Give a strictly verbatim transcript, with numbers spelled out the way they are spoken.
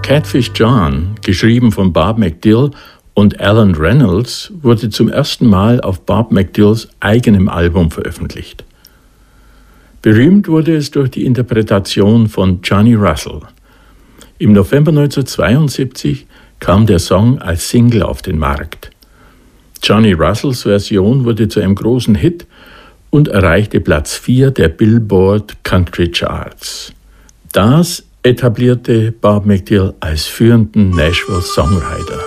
Catfish John, geschrieben von Bob McDill und Alan Reynolds, wurde zum ersten Mal auf Bob McDills eigenem Album veröffentlicht. Berühmt wurde es durch die Interpretation von Johnny Russell. Im November neunzehnhundertzweiundsiebzig kam der Song als Single auf den Markt. Johnny Russells Version wurde zu einem großen Hit und erreichte Platz vier der Billboard Country Charts. Das etablierte Bob McDill als führenden Nashville-Songwriter.